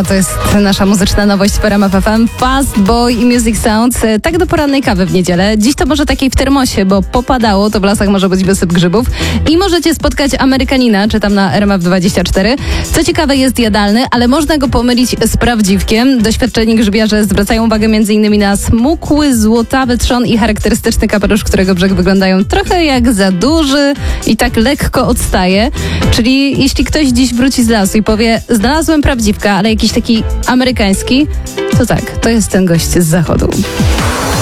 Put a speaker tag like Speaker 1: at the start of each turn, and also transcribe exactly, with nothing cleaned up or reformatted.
Speaker 1: a to jest nasza muzyczna nowość w R M F F M. Fast Boy i Music Sounds. Tak do porannej kawy w niedzielę. Dziś to może takiej w termosie, bo popadało, to w lasach może być wysyp grzybów. I możecie spotkać Amerykanina, czy tam na R M F dwadzieścia cztery. Co ciekawe, jest jadalny, ale można go pomylić z prawdziwkiem. Doświadczeni grzybiarze zwracają uwagę m.in. na smukły, złotawy trzon i charakterystyczny kapelusz, którego brzeg wyglądają trochę jak za duży i tak lekko odstaje. Czyli jeśli ktoś dziś wróci z lasu i powie, znalazłem prawdziwka, ale jakiś taki amerykański, to tak, to jest ten gość z zachodu.